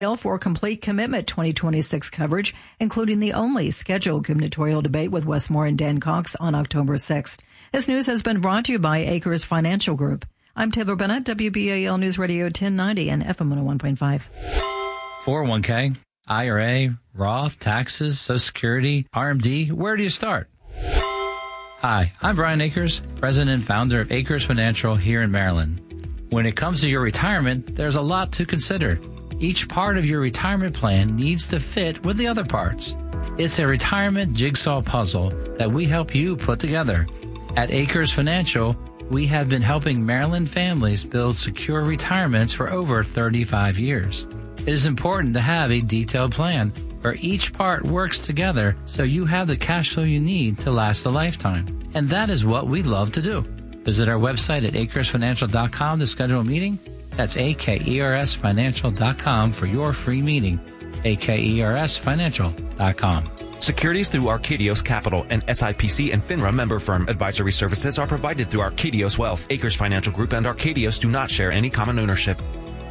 for complete commitment 2026 coverage, including the only scheduled gubernatorial debate with Wes Moore and Dan Cox on October 6th. This news has been brought to you by Acres Financial Group. I'm Taylor Bennett, WBAL News Radio 1090 and FM 101.5. 401k, IRA, Roth, taxes, Social Security, RMD. Where do you start? Hi, I'm Brian Akers, president and founder of Acres Financial here in Maryland. When it comes to your retirement, there's a lot to consider. Each part of your retirement plan needs to fit with the other parts. It's a retirement jigsaw puzzle that we help you put together. At Acres Financial, we have been helping Maryland families build secure retirements for over 35 years. It is important to have a detailed plan where each part works together so you have the cash flow you need to last a lifetime. And that is what we love to do. Visit our website at acresfinancial.com to schedule a meeting. That's AKERSfinancial.com for your free meeting. AKERSfinancial.com. Securities through Arcadios Capital, an SIPC and FINRA member firm. Advisory services are provided through Arcadios Wealth. Acres Financial Group and Arcadios do not share any common ownership.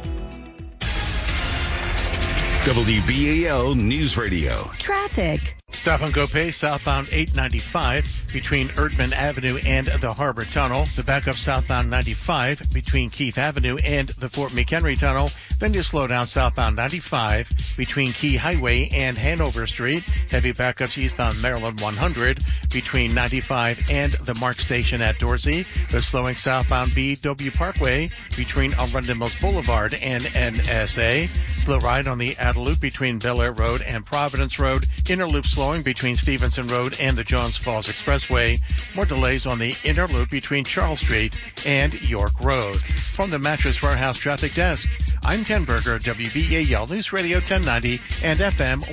WBAL News Radio. Traffic. Stop and go pace southbound 895 between Erdman Avenue and the Harbor Tunnel. The backup southbound 95 between Keith Avenue and the Fort McHenry Tunnel. Then you slow down southbound 95 between Key Highway and Hanover Street. Heavy backups eastbound Maryland 100 between 95 and the Mark Station at Dorsey. The slowing southbound BW Parkway between Arundel Mills Boulevard and NSA. Slow ride on the outer loop between Bel Air Road and Providence Road. Inner loop slowing between Stevenson Road and the Jones Falls Expressway. More delays on the inner loop between Charles Street and York Road. From the Mattress Warehouse Traffic Desk, I'm Ken Berger, WBAL News Radio 1090 and FM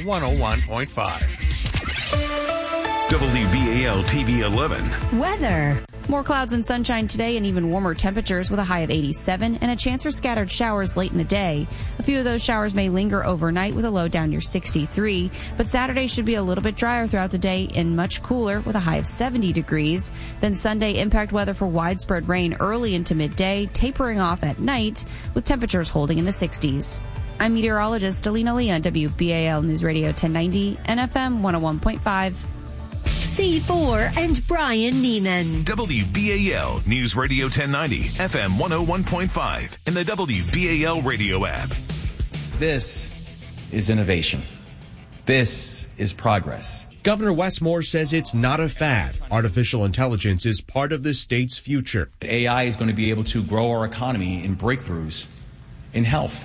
101.5. WBAL TV 11. Weather. More clouds and sunshine today and even warmer temperatures with a high of 87 and a chance for scattered showers late in the day. A few of those showers may linger overnight with a low down near 63, but Saturday should be a little bit drier throughout the day and much cooler with a high of 70 degrees. Then Sunday, impact weather for widespread rain early into midday, tapering off at night with temperatures holding in the 60s. I'm meteorologist Alina Lee on WBAL News Radio 1090 and FM 101.5. C4 and Brian Neiman. WBAL News Radio 1090, FM 101.5, and the WBAL radio app. This is innovation. This is progress. Governor Wes Moore says it's not a fad. Artificial intelligence is part of the state's future. AI is going to be able to grow our economy in breakthroughs in health,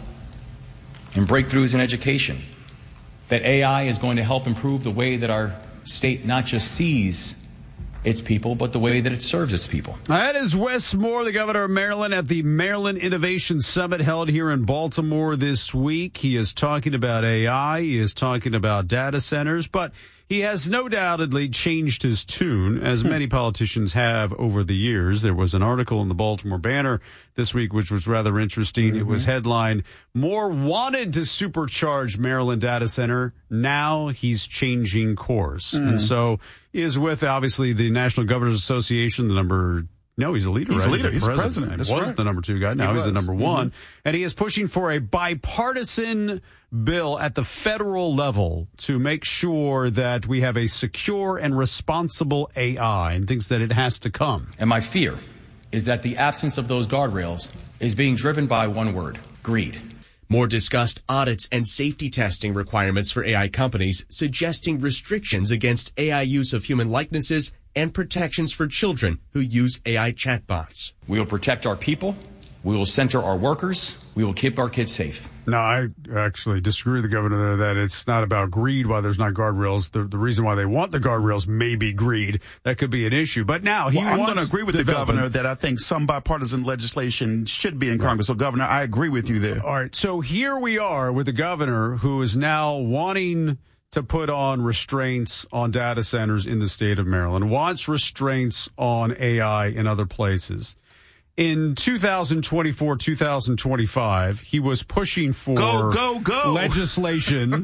in breakthroughs in education. That AI is going to help improve the way that our state not just sees its people, but the way that it serves its people. That is Wes Moore, the governor of Maryland, at the Maryland Innovation Summit held here in Baltimore this week. He is talking about AI. He is talking about data centers, but he has no doubtedly changed his tune, as many politicians have over the years. There was an article in the Baltimore Banner this week, which was rather interesting. It was headlined, "Moore wanted to supercharge Maryland data center. Now he's changing course." And so he is with, obviously, the National Governors Association, the number... No, he's a leader, right? He's president. He was the number 2 guy. Now he's the number 1. And he is pushing for a bipartisan bill at the federal level to make sure that we have a secure and responsible AI, and thinks that it has to come. And my fear is that the absence of those guardrails is being driven by one word: greed. Moore discussed audits and safety testing requirements for AI companies, suggesting restrictions against AI use of human likenesses and protections for children who use AI chatbots. We will protect our people. We will center our workers. We will keep our kids safe. No, I actually disagree with the governor there that it's not about greed why there's not guardrails. The reason why they want the guardrails may be greed. That could be an issue. But now I'm going to agree with the governor that I think some bipartisan legislation should be in Congress. So, Governor, I agree with you there. All right. So here we are with the governor who is now wanting to put on restraints on data centers in the state of Maryland, wants restraints on AI in other places. In 2024, 2025, he was pushing for go. legislation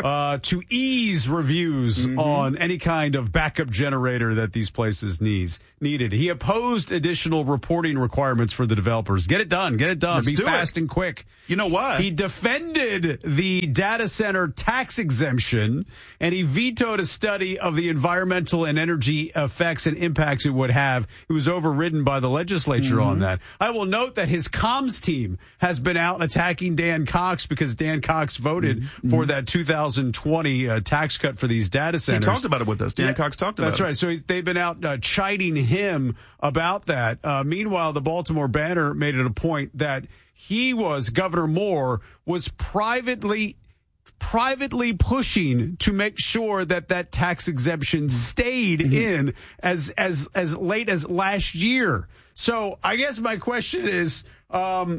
to ease reviews on any kind of backup generator that these places needed. He opposed additional reporting requirements for the developers. Get it done. Get it done. Let's Be do fast it. and quick. You know why? He defended the data center tax exemption, and he vetoed a study of the environmental and energy effects and impacts it would have. It was overridden by the legislature on that. I will note that his comms team has been out attacking Dan Cox because Dan Cox voted for that 2020 tax cut for these data centers. He talked about it with us. Dan Cox talked about it. That's right. So they've been out chiding him about that. Meanwhile, the Baltimore Banner made it a point that Governor Moore was privately pushing to make sure that tax exemption stayed in as late as last year. So I guess my question is, here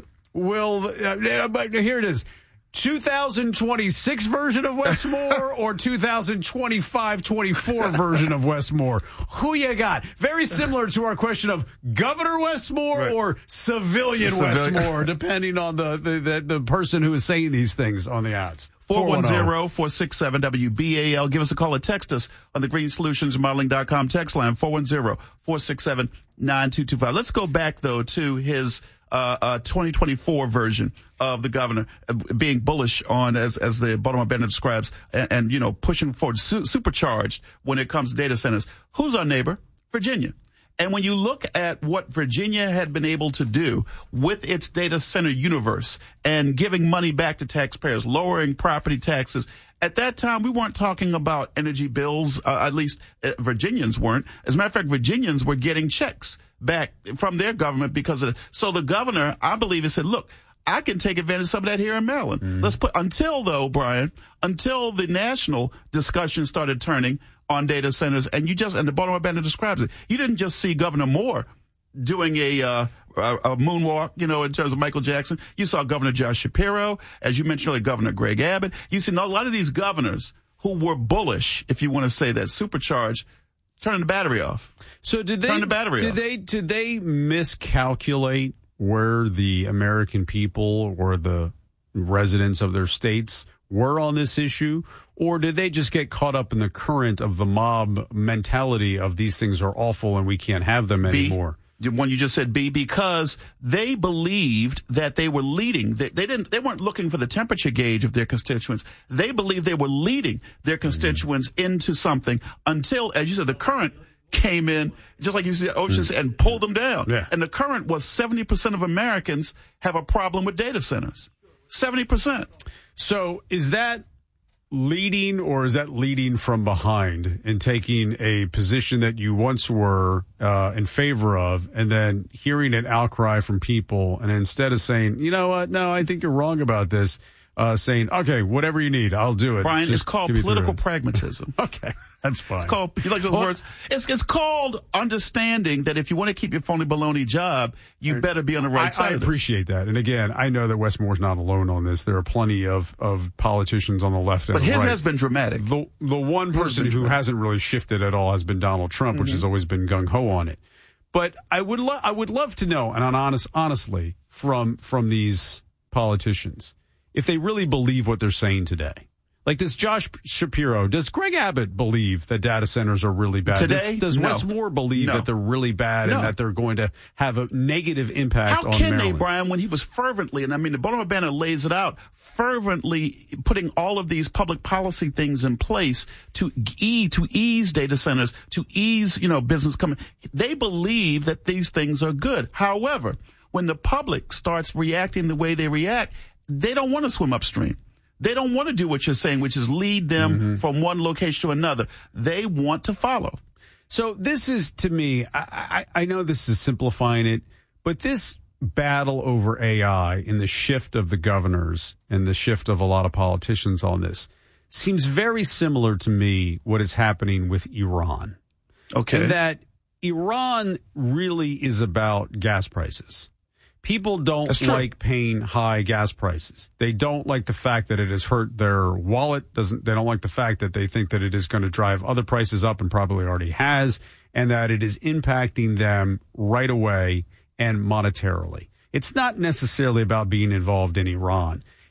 it is. 2026 version of Westmore or 2025-24 version of Westmore? Who you got? Very similar to our question of Governor Westmore or civilian Westmore, depending on the person who is saying these things on the ads. 410-467-WBAL. Give us a call or text us on the greensolutionsmodeling.com text line, 410-467-9225. Let's go back, though, to his 2024 version of the governor being bullish on, as the Baltimore Banner describes, and you know, pushing forward, supercharged when it comes to data centers. Who's our neighbor? Virginia. And when you look at what Virginia had been able to do with its data center universe and giving money back to taxpayers, lowering property taxes, at that time, we weren't talking about energy bills, at least Virginians weren't. As a matter of fact, Virginians were getting checks back from their government because of it. So the governor, I believe, has said, look, I can take advantage of some of that here in Maryland. Let's put, until the national discussion started turning on data centers, and the Baltimore Banner describes it. You didn't just see Governor Moore doing a moonwalk, you know, in terms of Michael Jackson. You saw Governor Josh Shapiro, as you mentioned earlier, Governor Greg Abbott. You see a lot of these governors who were bullish, if you want to say that, supercharged, turning the battery off. So did they miscalculate where the American people or the residents of their states were on this issue? Or did they just get caught up in the current of the mob mentality of these things are awful and we can't have them anymore? When you just said B, because they believed that they were leading. They weren't looking for the temperature gauge of their constituents. They believed they were leading their constituents into something until, as you said, the current came in, just like you said, Oceans, and pulled them down. Yeah. And the current was 70% of Americans have a problem with data centers. 70%. So is that leading, or is that leading from behind and taking a position that you once were in favor of, and then hearing an outcry from people, and instead of saying, you know what, no, I think you're wrong about this, saying, okay, whatever you need, I'll do it. Brian, it's called political pragmatism. Okay, that's fine. It's called, you like those words? It's called understanding that if you want to keep your phony baloney job, you better be on the right side of this. I appreciate that. And again, I know that Westmore's not alone on this. There are plenty of politicians on the left and the right. But his has been dramatic. The one person who hasn't really shifted at all has been Donald Trump, which has always been gung-ho on it. But I would love to know, and honestly, from these politicians, if they really believe what they're saying today. Like, does Josh Shapiro, does Greg Abbott believe that data centers are really bad? Today? Does Westmore believe that they're really bad and that they're going to have a negative impact on Maryland? How can they, Brian, when he was fervently, and I mean, the Baltimore Banner lays it out, fervently putting all of these public policy things in place to ease data centers, to ease, business coming. They believe that these things are good. However, when the public starts reacting the way they react, they don't want to swim upstream. They don't want to do what you're saying, which is lead them from one location to another. They want to follow. So this is, to me, I know this is simplifying it, but this battle over AI and the shift of the governors and the shift of a lot of politicians on this seems very similar to me what is happening with Iran. Okay. And that Iran really is about gas prices. People don't like paying high gas prices. They don't like the fact that it has hurt their wallet. They don't like the fact that they think that it is going to drive other prices up, and probably already has, and that it is impacting them right away and monetarily. It's not necessarily about being involved in Iran.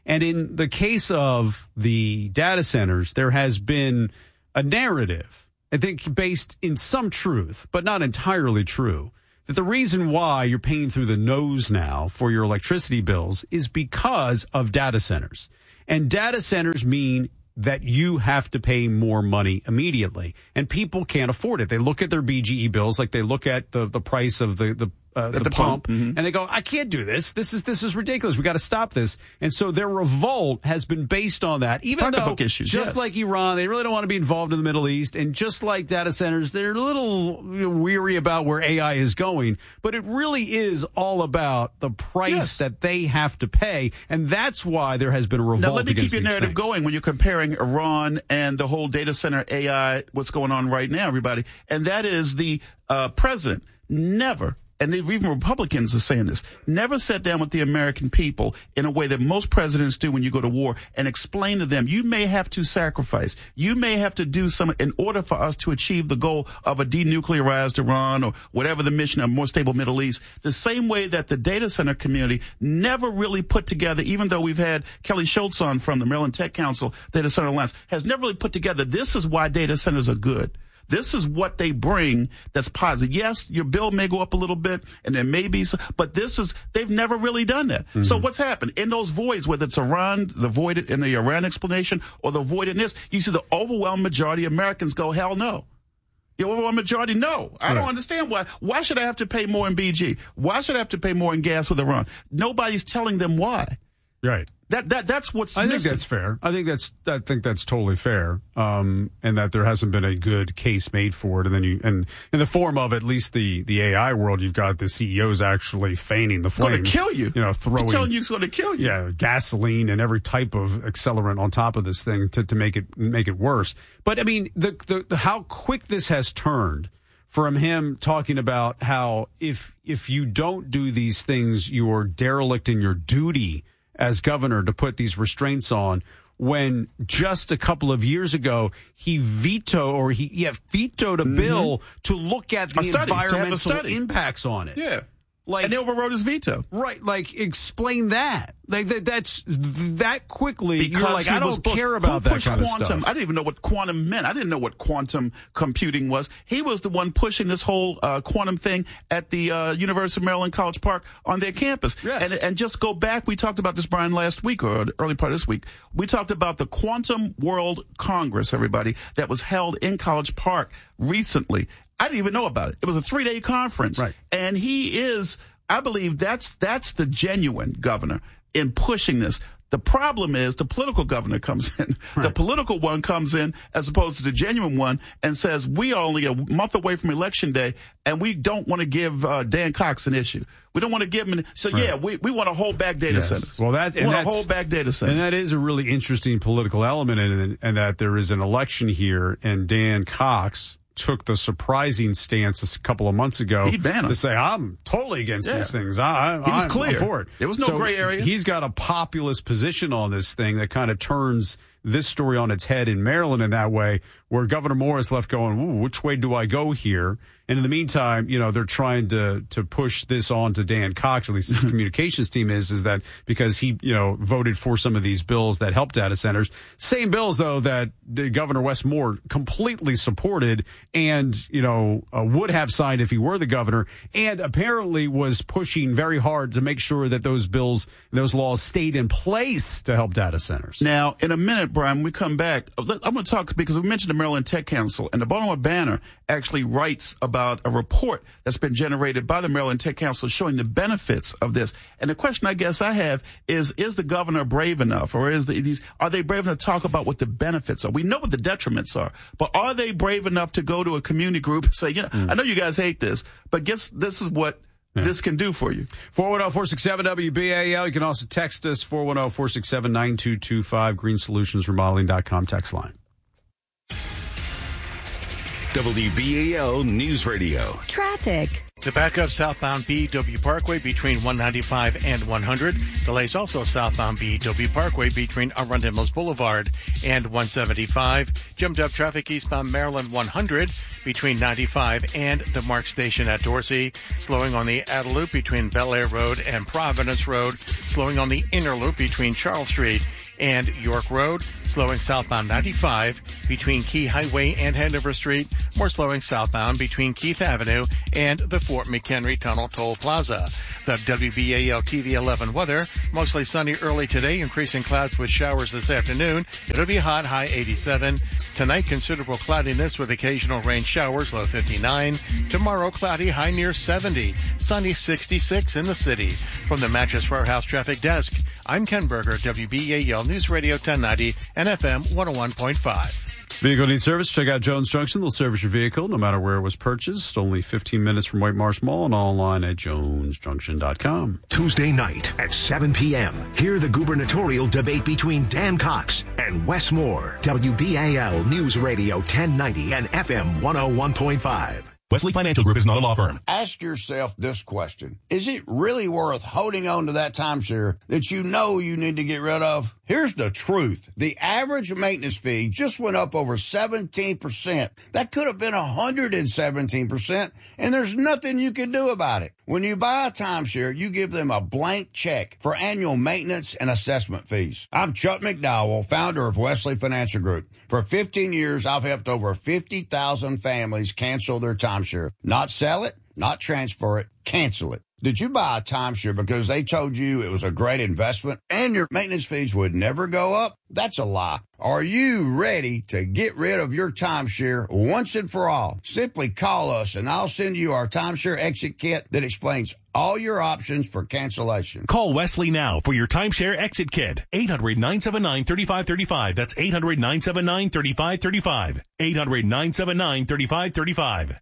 And in the case of the data centers, there has been a narrative, I think based in some truth, but not entirely true, that the reason why you're paying through the nose now for your electricity bills is because of data centers. And data centers mean that you have to pay more money immediately. And people can't afford it. They look at their BGE bills like they look at the price of the pump, and they go, I can't do this. This is ridiculous. We got to stop this. And so their revolt has been based on that. Even though, just like Iran, they really don't want to be involved in the Middle East. And just like data centers, they're a little weary about where AI is going. But it really is all about the price that they have to pay. And that's why there has been a revolt now, let me against keep your narrative going when you're comparing Iran and the whole data center AI, what's going on right now, everybody. And that is the president never, and even Republicans are saying this, never sat down with the American people in a way that most presidents do when you go to war and explain to them, you may have to sacrifice. You may have to do something in order for us to achieve the goal of a denuclearized Iran or whatever the mission of a more stable Middle East. The same way that the data center community never really put together, even though we've had Kelly Schultz on from the Maryland Tech Council, Data Center Alliance, has never really put together, this is why data centers are good. This is what they bring that's positive. Yes, your bill may go up a little bit, and there may be some, but they've never really done that. Mm-hmm. So what's happened? In those voids, whether it's Iran, the void in the Iran explanation, or the void in this, you see the overwhelming majority of Americans go, hell no. The overwhelming majority, no. I don't understand why. Why should I have to pay more in BG? Why should I have to pay more in gas with Iran? Nobody's telling them why. Right. That's what's I missing. think that's fair. I think that's totally fair. And that there hasn't been a good case made for it. And then and in the form of at least the AI world, you've got the CEOs actually feigning the flames. It's going to kill you. You know, throwing. They're telling you it's going to kill you. Yeah, gasoline and every type of accelerant on top of this thing to make it worse. But I mean, the how quick this has turned from him talking about how if you don't do these things, you are derelict in your duty as governor to put these restraints on, when just a couple of years ago he vetoed a bill to look at the environmental impacts on it. Yeah. And they overrode his veto. Right. Like, explain that. Like, that's that quickly. Because you're like, I don't care about that kind of stuff. I didn't even know what quantum meant. I didn't know what quantum computing was. He was the one pushing this whole quantum thing at the University of Maryland College Park on their campus. Yes. And just go back. We talked about this, Brian, last week or the early part of this week. We talked about the Quantum World Congress, everybody, that was held in College Park recently. I didn't even know about it. It was a 3-day conference. Right. And he is, I believe that's the genuine governor in pushing this. The problem is the political governor comes in. Right. The political one comes in as opposed to the genuine one and says, we are only a month away from Election Day, and we don't want to give Dan Cox an issue. We don't want to give him. We want to hold back data centers. Well, we want to hold back data centers. And that is a really interesting political element in it, and that there is an election here, and Dan Cox took the surprising stance a couple of months ago to say, I'm totally against these things. He was clear. I'm for it. There was no gray area. He's got a populist position on this thing that kind of turns this story on its head in Maryland in that way, where Governor Moore is left going, ooh, which way do I go here? And in the meantime, they're trying to push this on to Dan Cox, at least his communications team is that because he, voted for some of these bills that help data centers. Same bills, though, that Governor Wes Moore completely supported and, would have signed if he were the governor, and apparently was pushing very hard to make sure that those bills, those laws stayed in place to help data centers. Now, in a minute, Brian, when we come back, I'm going to talk because we mentioned the Maryland Tech Council, and the Baltimore Banner actually writes about a report that's been generated by the Maryland Tech Council showing the benefits of this. And the question I guess I have is the governor brave enough, or are they brave enough to talk about what the benefits are? We know what the detriments are, but are they brave enough to go to a community group and say, I know you guys hate this, but guess this is what this can do for you. 410-467-WBAL. You can also text us, 410-467-9225, greensolutionsremodeling.com text line. WBAL News Radio. Traffic. The backup southbound BW Parkway between 195 and 100. Delays also southbound BW Parkway between Arundel Mills Boulevard and 175. Jammed up traffic eastbound Maryland 100 between 95 and the Mark Station at Dorsey. Slowing on the outer loop between Bel Air Road and Providence Road. Slowing on the inner loop between Charles Street and York Road. Slowing southbound 95 between Key Highway and Hanover Street. More slowing southbound between Keith Avenue and the Fort McHenry Tunnel Toll Plaza. The WBAL TV 11 weather. Mostly sunny early today, increasing clouds with showers this afternoon. It'll be hot, high 87. Tonight, considerable cloudiness with occasional rain showers, low 59. Tomorrow, cloudy, high near 70. Sunny 66 in the city. From the Mattress Warehouse Traffic Desk, I'm Ken Berger, WBAL News Radio 1090 and FM 101.5. Vehicle needs service? Check out Jones Junction. They'll service your vehicle no matter where it was purchased. Only 15 minutes from White Marsh Mall and online at jonesjunction.com. Tuesday night at 7 p.m. Hear the gubernatorial debate between Dan Cox and Wes Moore. WBAL News Radio 1090 and FM 101.5. Wesley Financial Group is not a law firm. Ask yourself this question. Is it really worth holding on to that timeshare that you know you need to get rid of? Here's the truth. The average maintenance fee just went up over 17%. That could have been 117%, and there's nothing you can do about it. When you buy a timeshare, you give them a blank check for annual maintenance and assessment fees. I'm Chuck McDowell, founder of Wesley Financial Group. For 15 years, I've helped over 50,000 families cancel their timeshare. Not sell it, not transfer it, cancel it. Did you buy a timeshare because they told you it was a great investment and your maintenance fees would never go up? That's a lie. Are you ready to get rid of your timeshare once and for all? Simply call us and I'll send you our timeshare exit kit that explains all your options for cancellation. Call Wesley now for your timeshare exit kit. 800-979-3535. That's 800-979-3535. 800-979-3535.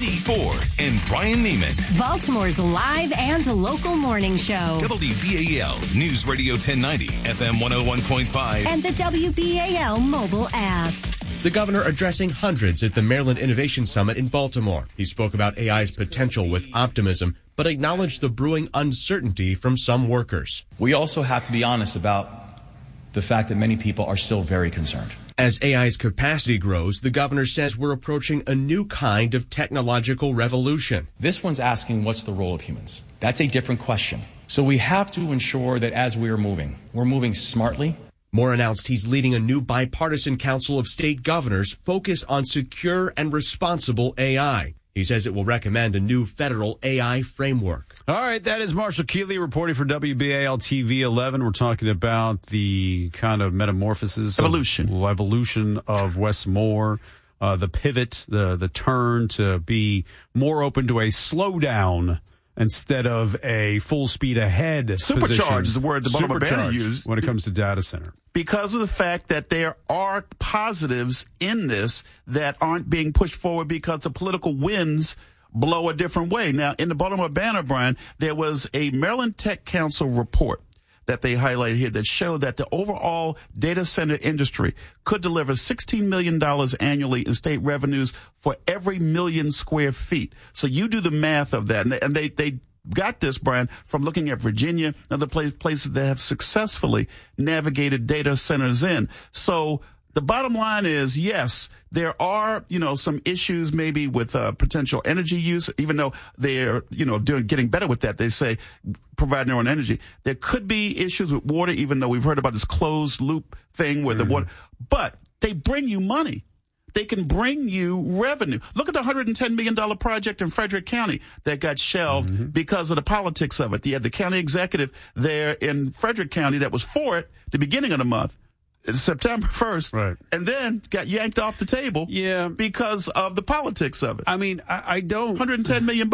C4 and Brian Neiman. Baltimore's live and local morning show. WBAL News Radio 1090, FM 101.5. And the WBAL mobile app. The governor addressing hundreds at the Maryland Innovation Summit in Baltimore. He spoke about AI's potential with optimism, but acknowledged the brewing uncertainty from some workers. We also have to be honest about the fact that many people are still very concerned. As AI's capacity grows, the governor says we're approaching a new kind of technological revolution. This one's asking what's the role of humans. That's a different question. So we have to ensure that as we're moving smartly. Moore announced he's leading a new bipartisan council of state governors focused on secure and responsible AI. He says it will recommend a new federal AI framework. All right, that is Marshall Keeley reporting for WBAL TV 11. We're talking about the kind of metamorphosis, evolution of Wes Moore, the pivot, the turn to be more open to a slowdown instead of a full speed ahead. Supercharge is the word the Baltimore Banner used when it comes to data center. Because of the fact that there are positives in this that aren't being pushed forward because the political winds blow a different way. Now, in the Baltimore Banner, Brian, there was a Maryland Tech Council report that they highlighted here that showed that the overall data center industry could deliver $16 million annually in state revenues for every million square feet. So you do the math of that. And they got this, Brian, from looking at Virginia and other places that have successfully navigated data centers in. So the bottom line is, yes, there are, some issues maybe with potential energy use, even though they're, getting better with that. They say providing their own energy. There could be issues with water, even though we've heard about this closed loop thing where the water, but they bring you money. They can bring you revenue. Look at the $110 million project in Frederick County that got shelved because of the politics of it. You had the county executive there in Frederick County that was for it the beginning of the month. September 1st, right, and then got yanked off the table, because of the politics of it. I mean, I don't. $110 million.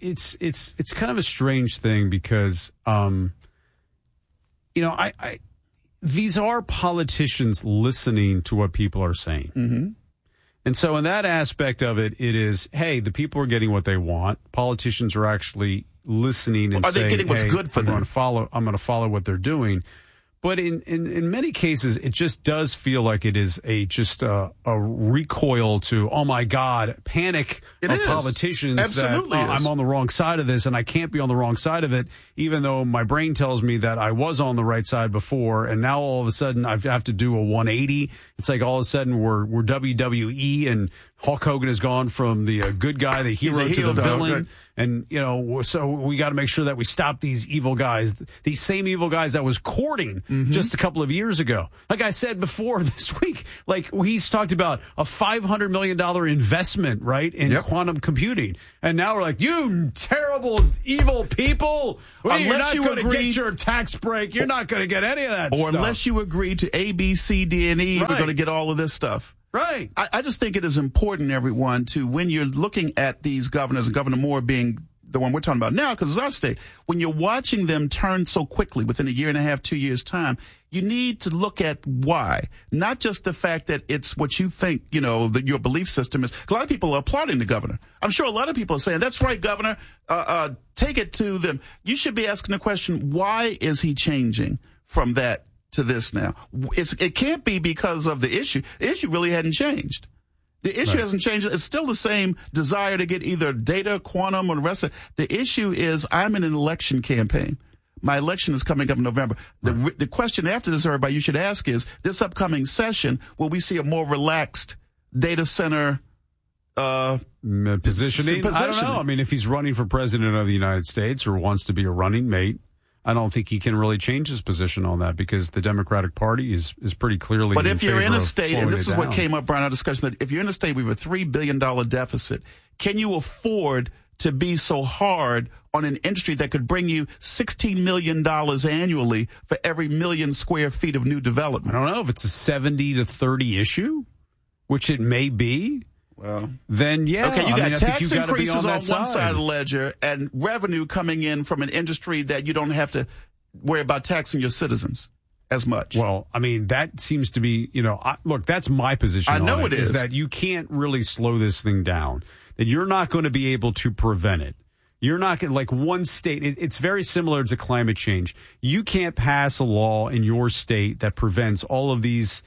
It's kind of a strange thing because, these are politicians listening to what people are saying, and so in that aspect of it, it is, hey, the people are getting what they want. Politicians are actually listening and are saying, they getting what's good for them? I'm going to follow what they're doing. But in many cases, it just does feel like it is just a recoil to, oh, my God, panic of politicians. Absolutely that I'm on the wrong side of this and I can't be on the wrong side of it, even though my brain tells me that I was on the right side before. And now all of a sudden I have to do a 180. It's like all of a sudden we're WWE and Hulk Hogan has gone from the good guy, the hero, to the villain. Right. And, so we got to make sure that we stop these evil guys, these same evil guys that was courting just a couple of years ago. Like I said before this week, like he's talked about a $500 million investment, right, in quantum computing. And now we're like, you terrible, evil people. Well, you're not going to get your tax break. You're not going to get any of that stuff. Or unless you agree to A, B, C, D, and E, we're going to get all of this stuff. Right. I just think it is important, everyone, to when you're looking at these governors, and Governor Moore being the one we're talking about now, because it's our state, when you're watching them turn so quickly within a year and a half, 2 years' time, you need to look at why. Not just the fact that it's what you think, that your belief system is. A lot of people are applauding the governor. I'm sure a lot of people are saying, that's right, Governor, take it to them. You should be asking the question, why is he changing from that to this now? It can't be because of the issue. The issue really hadn't changed. The issue hasn't changed. It's still the same desire to get either data, quantum, or the rest of it. The issue is I'm in an election campaign. My election is coming up in November. The question after this, everybody, you should ask is, this upcoming session, will we see a more relaxed data center positioning? I don't know. I mean, if he's running for president of the United States or wants to be a running mate, I don't think he can really change his position on that because the Democratic Party is pretty clearly. But if you're in a state, and this is what came up in our discussion, that if you're in a state with a $3 billion deficit, can you afford to be so hard on an industry that could bring you $16 million annually for every million square feet of new development? I don't know if it's a 70 to 30 issue, which it may be. Well, then okay, you got tax increases on one side of the ledger and revenue coming in from an industry that you don't have to worry about taxing your citizens as much. Well, I mean, that seems to be, look, that's my position. I know it is that you can't really slow this thing down, that you're not going to be able to prevent it. You're not going to, like one state, it's very similar to climate change. You can't pass a law in your state that prevents all of these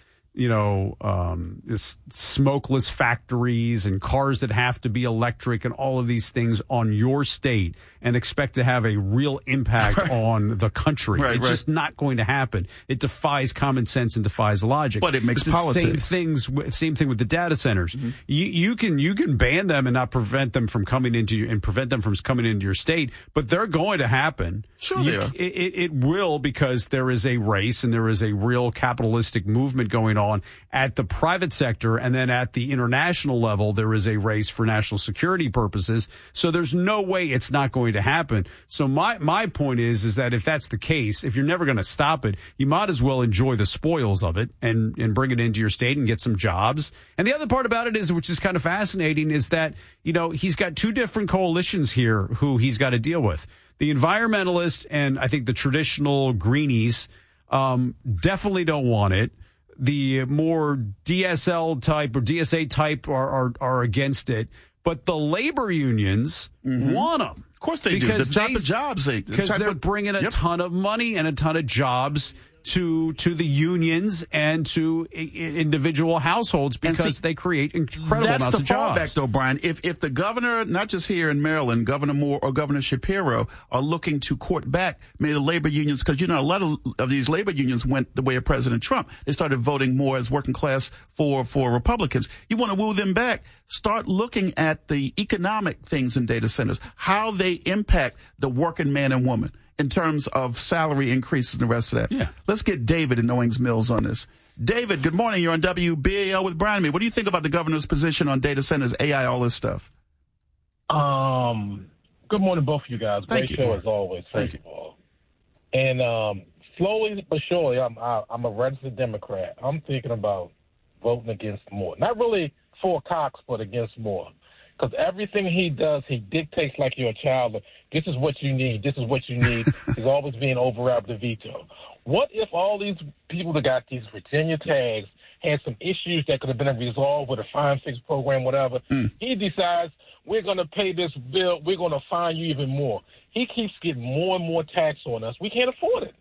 smokeless factories and cars that have to be electric and all of these things on your state and expect to have a real impact on the country. It's just not going to happen. It defies common sense and defies logic. But it makes politics. Same thing with the data centers. Mm-hmm. You can ban them and not prevent them from coming into your state, but they're going to happen. Sure they are. It will, because there is a race and there is a real capitalistic movement going on at the private sector, and then at the international level, there is a race for national security purposes. So there's no way it's not going to happen. So my point is that if that's the case, if you're never going to stop it, you might as well enjoy the spoils of it and bring it into your state and get some jobs. And the other part about it is, which is kind of fascinating, is that, he's got two different coalitions here who he's got to deal with. The environmentalists and I think the traditional greenies definitely don't want it. The more DSL type or DSA type are against it, but the labor unions want them. Of course they do. The type of jobs because they're bringing a ton of money and a ton of jobs to the unions and to individual households because they create incredible amounts of jobs. That's the fallback, though, Brian. If the governor, not just here in Maryland, Governor Moore or Governor Shapiro, are looking to court back maybe the labor unions, because a lot of these labor unions went the way of President Trump. They started voting more as working class for Republicans. You want to woo them back? Start looking at the economic things in data centers, how they impact the working man and woman in terms of salary increases and the rest of that. Yeah. Let's get David in Owings Mills on this. David, good morning. You're on WBAL with Brian and me. What do you think about the governor's position on data centers, AI, all this stuff? Good morning, both of you guys. Great show as always, first of all. And slowly but surely, I'm a registered Democrat. I'm thinking about voting against Moore. Not really for Cox, but against Moore. Because everything he does, he dictates like you're a child. This is what you need. This is what you need. He's always being override the veto. What if all these people that got these Virginia tags had some issues that could have been resolved with a fine fix program, whatever? He decides, we're going to pay this bill. We're going to fine you even more. He keeps getting more and more tax on us. We can't afford it.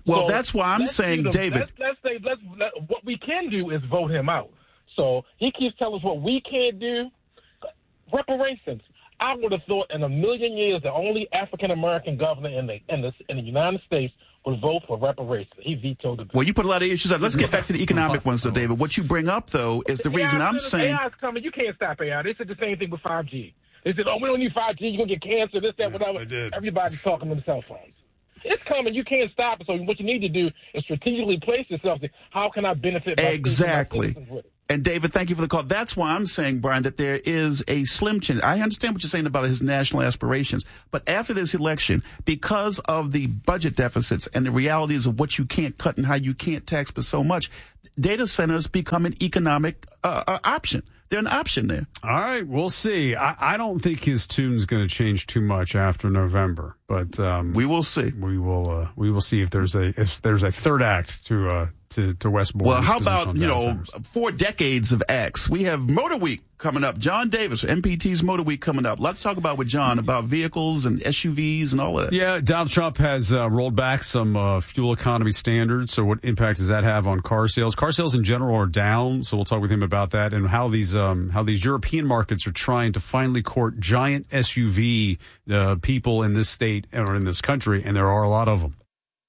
Well, So that's why I'm saying, David. Let's what we can do is vote him out. So he keeps telling us what we can't do. Reparations. I would have thought in a million years the only African American governor in the United States would vote for reparations. He vetoed the bill. Well, you put a lot of issues out. Let's get back to the economic ones, though, David. What you bring up, though, is the reason I'm saying AI is coming. You can't stop AI. They said the same thing with 5G. They said, "Oh, we don't need 5G. You're gonna get cancer. This, that, whatever." Everybody's talking on the cell phones. It's coming. You can't stop it. So what you need to do is strategically place yourself. How can I benefit? Exactly. And David, thank you for the call. That's why I'm saying, Brian, that there is a slim chance. I understand what you're saying about his national aspirations, but after this election, because of the budget deficits and the realities of what you can't cut and how you can't tax but so much, data centers become an economic option. They're an option there. All right, we'll see. I don't think his tune's going to change too much after November, but we will see. We will see if there's a third act to Wes Moore. Well, how about 4 decades of acts? We have Motor Week coming up. John Davis, MPT's Motor Week coming up. Let's talk about with John about vehicles and SUVs and all of that. Yeah, Donald Trump has rolled back some fuel economy standards. So what impact does that have on car sales? Car sales in general are down. So we'll talk with him about that and how these European markets are trying to finally court giant SUV people in this state or in this country, and there are a lot of them.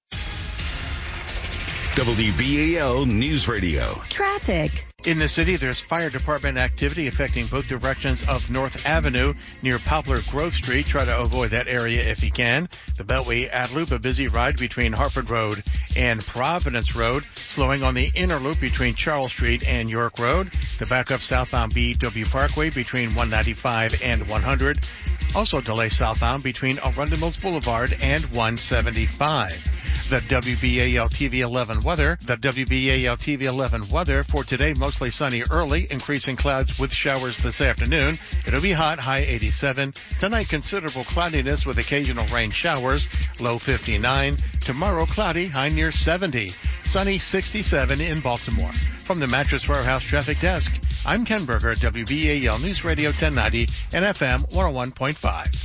WBAL News Radio. Traffic. In the city, there's fire department activity affecting both directions of North Avenue near Poplar Grove Street. Try to avoid that area if you can. The Beltway Ad Loop, a busy ride between Harford Road and Providence Road. Slowing on the inner loop between Charles Street and York Road. The backup southbound BW Parkway between 195 and 100. Also delay southbound between Arundel Mills Boulevard and 175. The WBAL TV 11 weather. The WBAL TV 11 weather for today, mostly sunny early, increasing clouds with showers this afternoon. It'll be hot, high 87. Tonight, considerable cloudiness with occasional rain showers, low 59. Tomorrow, cloudy, high near 70. Sunny 67 in Baltimore. From the Mattress Warehouse Traffic Desk, I'm Ken Berger, WBAL News Radio 1090 and FM 101.5.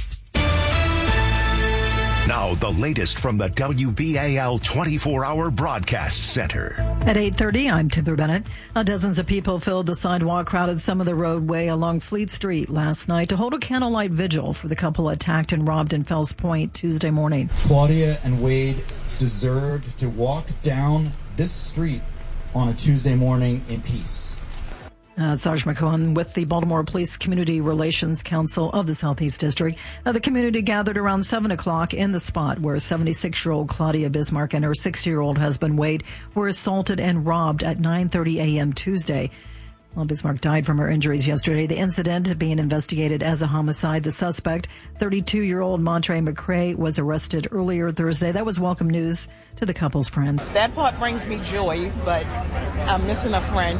Now, the latest from the WBAL 24-hour broadcast center. At 8:30, I'm Timber Bennett. Dozens of people filled the sidewalk, crowded some of the roadway along Fleet Street last night to hold a candlelight vigil for the couple attacked and robbed in Fells Point Tuesday morning. Claudia and Wade deserved to walk down this street on a Tuesday morning in peace. Sarge McCohen with the Baltimore Police Community Relations Council of the Southeast District. The community gathered around 7 o'clock in the spot where 76-year-old Claudia Bismarck and her 60-year-old husband Wade were assaulted and robbed at 9:30 a.m. Tuesday. Well, Bismarck died from her injuries yesterday. The incident being investigated as a homicide. The suspect, 32-year-old Montre McCrae, was arrested earlier Thursday. That was welcome news to the couple's friends. That part brings me joy, but I'm missing a friend.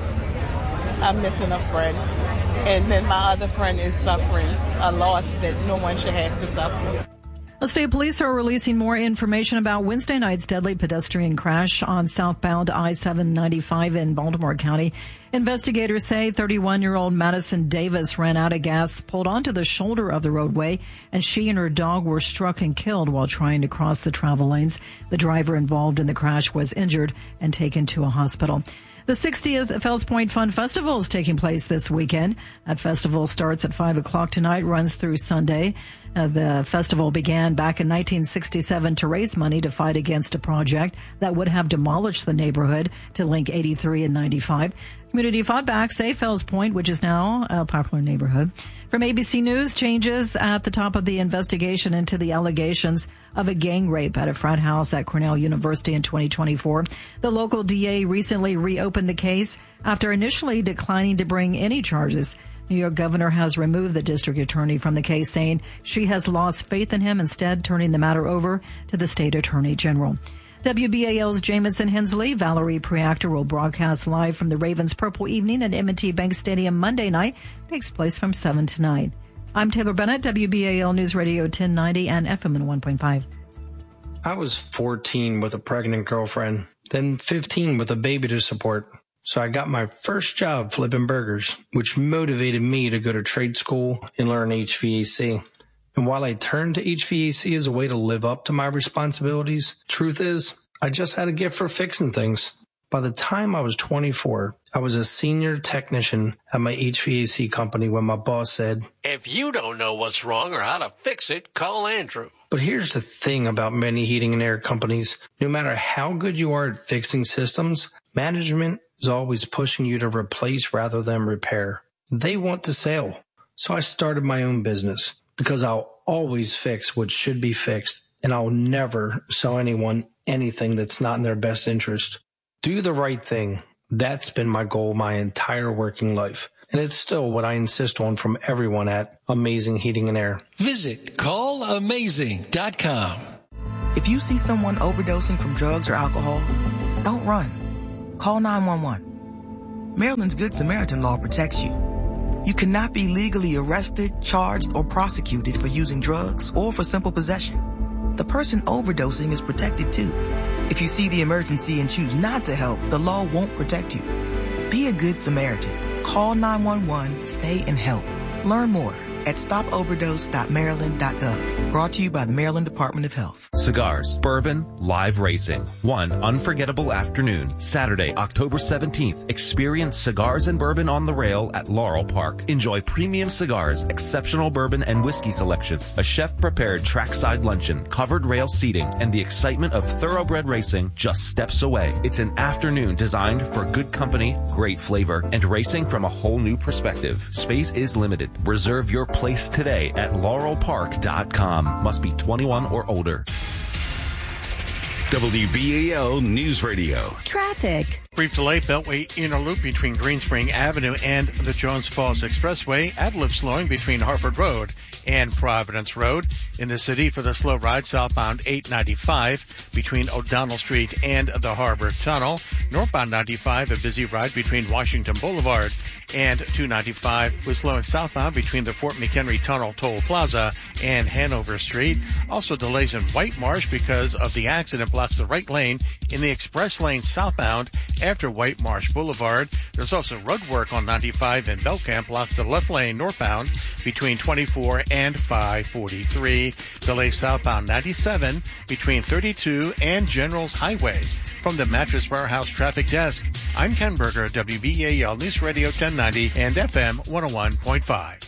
And then my other friend is suffering a loss that no one should have to suffer. State police are releasing more information about Wednesday night's deadly pedestrian crash on southbound I-795 in Baltimore County. Investigators say 31-year-old Madison Davis ran out of gas, pulled onto the shoulder of the roadway, and she and her dog were struck and killed while trying to cross the travel lanes. The driver involved in the crash was injured and taken to a hospital. The 60th Fells Point Fun Festival is taking place this weekend. That festival starts at 5 o'clock tonight, runs through Sunday. The festival began back in 1967 to raise money to fight against a project that would have demolished the neighborhood to link 83 and 95. Community fought back, say Fells Point, which is now a popular neighborhood. From ABC News, changes at the top of the investigation into the allegations of a gang rape at a frat house at Cornell University in 2024. The local DA recently reopened the case after initially declining to bring any charges. New York governor has removed the district attorney from the case, saying she has lost faith in him, instead turning the matter over to the state attorney general. WBAL's Jamison Hensley, Valerie Preactor will broadcast live from the Ravens Purple Evening at M&T Bank Stadium Monday night. It takes place from 7 to 9. I'm Taylor Bennett, WBAL News Radio 1090 and FM 101.5. I was 14 with a pregnant girlfriend, then 15 with a baby to support. So I got my first job flipping burgers, which motivated me to go to trade school and learn HVAC. And while I turned to HVAC as a way to live up to my responsibilities, truth is, I just had a gift for fixing things. By the time I was 24, I was a senior technician at my HVAC company when my boss said, "If you don't know what's wrong or how to fix it, call Andrew." But here's the thing about many heating and air companies. No matter how good you are at fixing systems, management is always pushing you to replace rather than repair. They want the sale. So I started my own business because I'll always fix what should be fixed, and I'll never sell anyone anything that's not in their best interest. Do the right thing. That's been my goal my entire working life. And it's still what I insist on from everyone at Amazing Heating and Air. Visit callamazing.com. If you see someone overdosing from drugs or alcohol, don't run. Call 911. Maryland's Good Samaritan law protects you. You cannot be legally arrested, charged, or prosecuted for using drugs or for simple possession. The person overdosing is protected too. If you see the emergency and choose not to help, the law won't protect you. Be a good Samaritan. Call 911, stay and help. Learn more at stopoverdose.maryland.gov. Brought to you by the Maryland Department of Health. Cigars, bourbon, live racing. One unforgettable afternoon, Saturday, October 17th. Experience cigars and bourbon on the rail at Laurel Park. Enjoy premium cigars, exceptional bourbon and whiskey selections, a chef-prepared trackside luncheon, covered rail seating, and the excitement of thoroughbred racing just steps away. It's an afternoon designed for good company, great flavor, and racing from a whole new perspective. Space is limited. Reserve your place today at laurelpark.com. Must be 21 or older. WBAL News Radio. Traffic. Brief delay, Beltway inner loop between Greenspring Avenue and the Jones Falls Expressway. Adlib slowing between Harford Road and Providence Road. In the city for the slow ride, southbound 895 between O'Donnell Street and the Harbor Tunnel. Northbound 95, a busy ride between Washington Boulevard and 295 with slowing southbound between the Fort McHenry Tunnel Toll Plaza and Hanover Street. Also delays in White Marsh because of the accident blocks the right lane in the express lane southbound after White Marsh Boulevard. There's also road work on 95 in Belcamp blocks the left lane northbound between 24 and 543. Delays southbound 97 between 32 and Generals Highway. From the Mattress Warehouse Traffic Desk, I'm Ken Berger, WBAL News Radio 1090 and FM 101.5.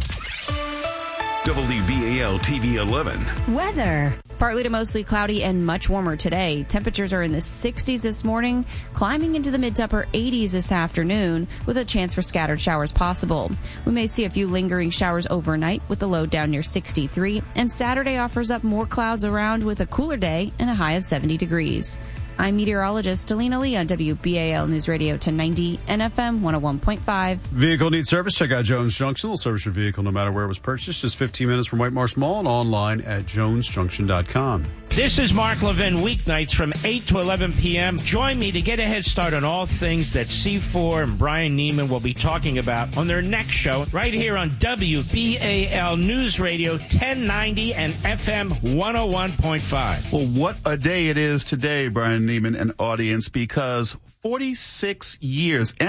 WBAL TV 11. Weather. Partly to mostly cloudy and much warmer today. Temperatures are in the 60s this morning, climbing into the mid to upper 80s this afternoon, with a chance for scattered showers possible. We may see a few lingering showers overnight with the low down near 63, and Saturday offers up more clouds around with a cooler day and a high of 70 degrees. I'm meteorologist Alina Lee on WBAL News Radio 1090 and FM 101.5. Vehicle needs service? Check out Jones Junction. They'll service your vehicle no matter where it was purchased. Just 15 minutes from White Marsh Mall and online at jonesjunction.com. This is Mark Levin, weeknights from 8 to 11 p.m. Join me to get a head start on all things that C4 and Brian Neiman will be talking about on their next show right here on WBAL News Radio 1090 and FM 101.5. Well, what a day it is today, Brian Neiman and audience, because 46 years is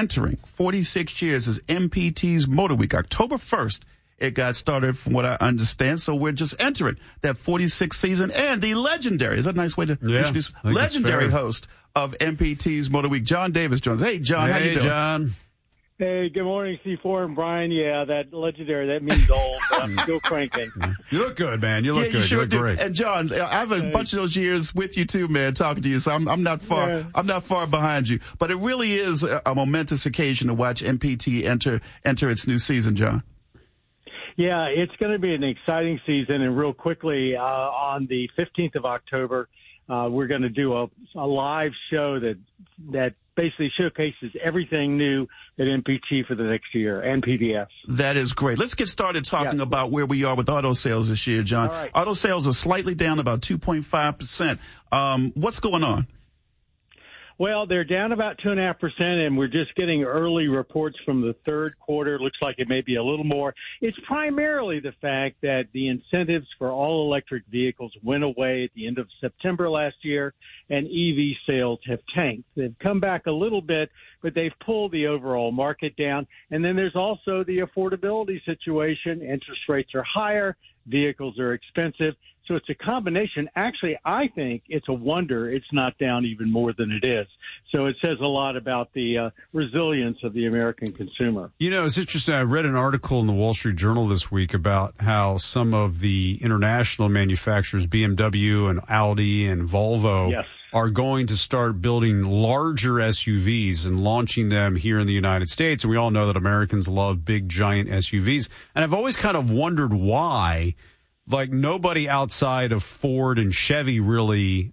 MPT's Motor Week. October 1st, it got started from what I understand. So we're just entering that 46th season, and the legendary, is that a nice way to introduce? Legendary host of MPT's Motor Week, John Davis joins. Hey, John, how you doing? Hey, John. Hey, good morning, C4 and Brian. Yeah, that legendary, that means old, but I'm still cranking. You look good, man. You look good. You sure look do. Great. And John, I have a bunch of those years with you too, man, talking to you. So I'm not far. Yeah. I'm not far behind you. But it really is a momentous occasion to watch MPT enter its new season, John. Yeah, it's going to be an exciting season. And real quickly, on the 15th of October, we're going to do a live show that basically showcases everything new at MPT for the next year and PBS. That is great. Let's get started talking about where we are with auto sales this year, John. All right. Auto sales are slightly down, about 2.5%. What's going on? Well, they're down about 2.5%, and we're just getting early reports from the third quarter. Looks like it may be a little more. It's primarily the fact that the incentives for all electric vehicles went away at the end of September last year, and EV sales have tanked. They've come back a little bit, but they've pulled the overall market down. And then there's also the affordability situation. Interest rates are higher. Vehicles are expensive. So it's a combination. Actually, I think it's a wonder it's not down even more than it is. So it says a lot about the resilience of the American consumer. You know, it's interesting. I read an article in the Wall Street Journal this week about how some of the international manufacturers, BMW and Audi and Volvo, yes, are going to start building larger SUVs and launching them here in the United States. And we all know that Americans love big, giant SUVs. And I've always kind of wondered why, like, nobody outside of Ford and Chevy really,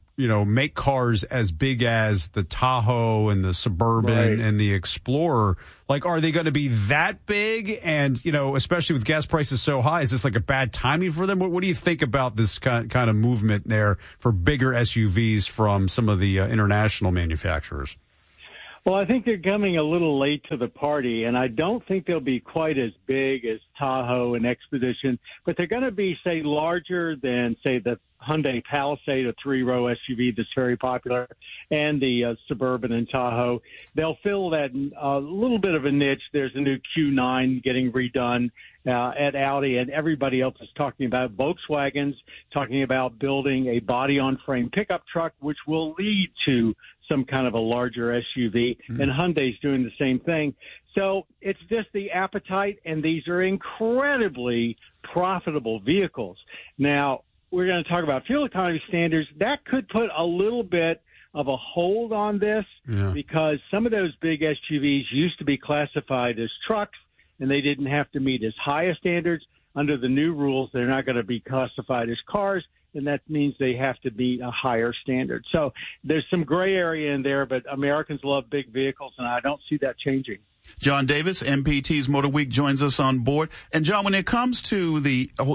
make cars as big as the Tahoe and the Suburban and the Explorer. Like, are they going to be that big? And, especially with gas prices so high, is this like a bad timing for them? What do you think about this kind of movement there for bigger SUVs from some of the international manufacturers? Well, I think they're coming a little late to the party, and I don't think they'll be quite as big as Tahoe and Expedition, but they're going to be, say, larger than, say, the Hyundai Palisade, a 3-row SUV that's very popular, and the Suburban and Tahoe. They'll fill that little bit of a niche. There's a new Q9 getting redone at Audi, and everybody else is talking about Volkswagen's talking about building a body-on-frame pickup truck, which will lead to some kind of a larger SUV, and Hyundai's doing the same thing. So it's just the appetite, and these are incredibly profitable vehicles. Now, we're going to talk about fuel economy standards. That could put a little bit of a hold on this because some of those big SUVs used to be classified as trucks, and they didn't have to meet as high a standards. Under the new rules, they're not going to be classified as cars, and that means they have to meet a higher standard. So there's some gray area in there, but Americans love big vehicles, and I don't see that changing. John Davis, MPT's Motor Week, joins us on board. And John, when it comes to the whole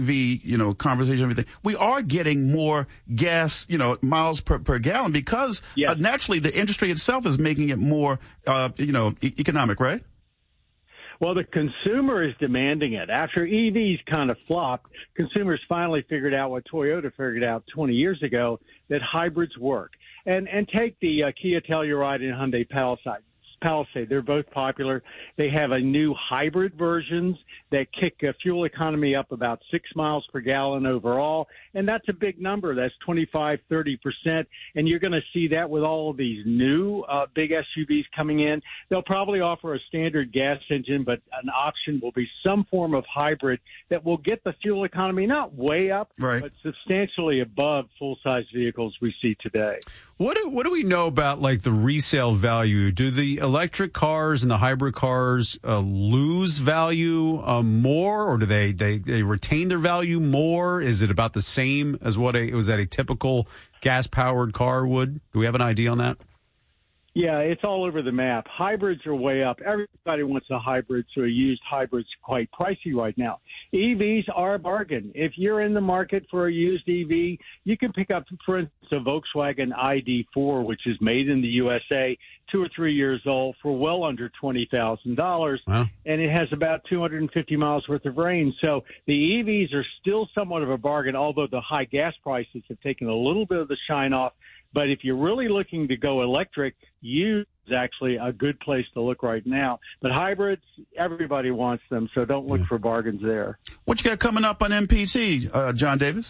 SUV, conversation, everything, we are getting more gas, miles per gallon because naturally the industry itself is making it more, economic, right? Well, the consumer is demanding it. After EVs kind of flopped, consumers finally figured out what Toyota figured out 20 years ago, that hybrids work. And take the Kia Telluride and Hyundai Palisade. They're both popular. They have a new hybrid versions that kick fuel economy up about 6 miles per gallon overall, and that's a big number. That's 25-30%, and you're going to see that with all of these new big SUVs coming in. They'll probably offer a standard gas engine, but an option will be some form of hybrid that will get the fuel economy not way up, but substantially above full-size vehicles we see today. What do we know about, like, the resale value? Do the electric cars and the hybrid cars lose value more, or do they retain their value more? Is it about the same as what it was at a typical gas-powered car would? Do we have an idea on that? Yeah, it's all over the map. Hybrids are way up. Everybody wants a hybrid, so a used hybrid's quite pricey right now. EVs are a bargain. If you're in the market for a used EV, you can pick up, for instance, a Volkswagen ID4, which is made in the USA, 2 or 3 years old, for well under $20,000. Wow. And it has about 250 miles worth of range. So the EVs are still somewhat of a bargain, although the high gas prices have taken a little bit of the shine off. But if you're really looking to go electric, used is actually a good place to look right now. But hybrids, everybody wants them, so don't look for bargains there. What you got coming up on MPT, John Davis?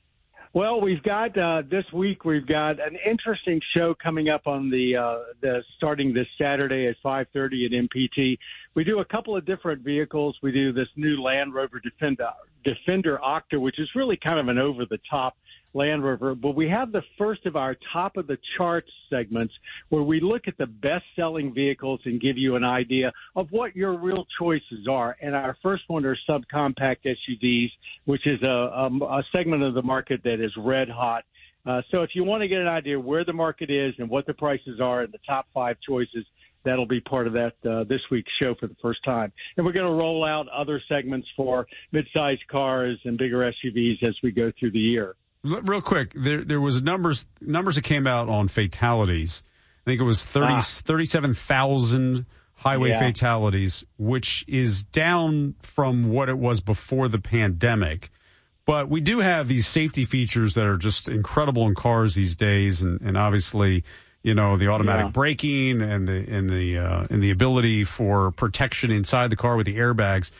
Well, we've got this week. We've got an interesting show coming up on the starting this Saturday at 5:30 at MPT. We do a couple of different vehicles. We do this new Land Rover Defender Octa, which is really kind of an over-the-top Land Rover, but we have the first of our top of the charts segments where we look at the best-selling vehicles and give you an idea of what your real choices are. And our first one are subcompact SUVs, which is a segment of the market that is red hot. So if you want to get an idea where the market is and what the prices are and the top 5 choices, that'll be part of that this week's show for the first time. And we're going to roll out other segments for mid-sized cars and bigger SUVs as we go through the year. Real quick, there was numbers that came out on fatalities. I think it was 37,000 highway fatalities, which is down from what it was before the pandemic. But we do have these safety features that are just incredible in cars these days, and obviously, the automatic braking and the ability for protection inside the car with the airbags.